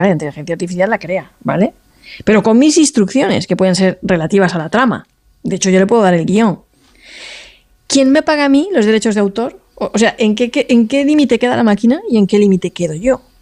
La inteligencia artificial la crea, ¿vale? Pero con mis instrucciones, que pueden ser relativas a la trama. De hecho, yo le puedo dar el guión. ¿Quién me paga a mí los derechos de autor? O sea, ¿en qué límite queda la máquina y en qué límite quedo yo?